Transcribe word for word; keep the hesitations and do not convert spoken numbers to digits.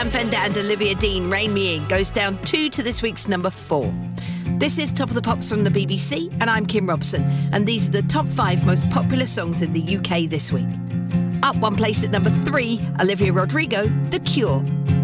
Sam Fender and Olivia Dean, Rain Me In, goes down two to this week's number four. This is Top of the Pops from the B B C, and I'm Kim Robson, and these are the top five most popular songs in the U K this week. Up one place at number three, Olivia Rodrigo, The Cure.